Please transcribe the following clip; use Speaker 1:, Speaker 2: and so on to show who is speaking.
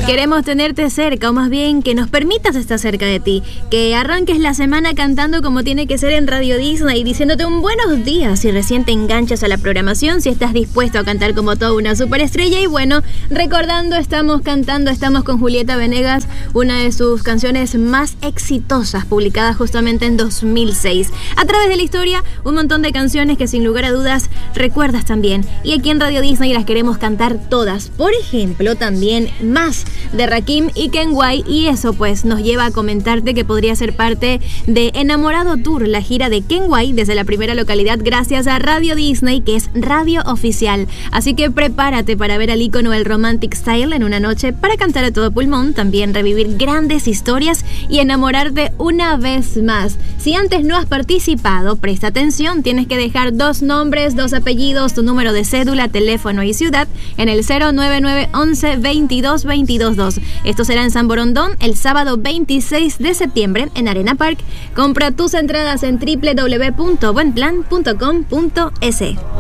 Speaker 1: Queremos tenerte cerca, o más bien que nos permitas estar cerca de ti. Que arranques la semana cantando como tiene que ser en Radio Disney, diciéndote un buenos días si recién te enganchas a la programación, si estás dispuesto a cantar como toda una superestrella. Y bueno, recordando, estamos con Julieta Venegas, una de sus canciones más exitosas, publicadas justamente en 2006. A través de la historia, un montón de canciones que sin lugar a dudas recuerdas también. Y aquí en Radio Disney las queremos cantar todas. Por ejemplo, también Más, de Rakim y Ken White, y eso pues nos lleva a comentarte que podría ser parte de Enamorado Tour, la gira de Ken White desde la primera localidad gracias a Radio Disney, que es radio oficial. Así que prepárate para ver al ícono del Romantic Style en una noche para cantar a todo pulmón, también revivir grandes historias y enamorarte una vez más. Si antes no has participado, presta atención, tienes que dejar 2 nombres, 2 apellidos, tu número de cédula, teléfono y ciudad en el 09911 22 22 2. Esto será en San Borondón el sábado 26 de septiembre en Arena Park. Compra tus entradas en www.buenplan.com.es.